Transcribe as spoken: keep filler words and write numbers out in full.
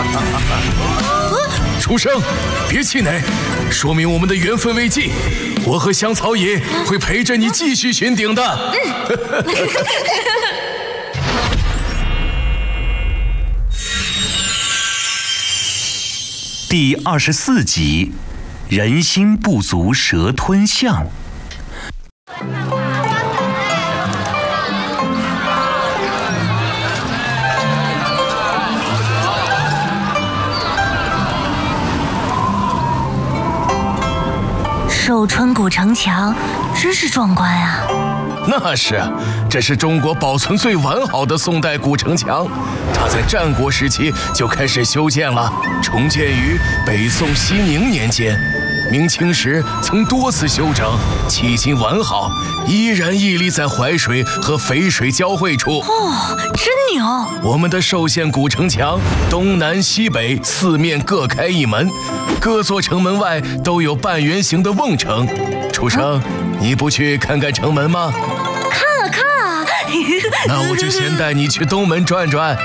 书生，别气馁，说明我们的缘分未尽。我和香草爷会陪着你继续寻顶的。 第二十四集，人心不足蛇吞象。 寿春古城墙真是壮观啊！ 那是，这是中国保存最完好的宋代古城墙，它在战国时期就开始修建了，重建于北宋熙宁年间。明清时曾多次修整，迄今完好，依然屹立在淮水和淝水交汇处。 哦，真牛！ 我们的寿县古城墙东南西北四面各开一门，各座城门外都有半圆形的瓮城。书生，啊、你不去看看城门吗？ 看啊看啊！ 那我就先带你去东门转转。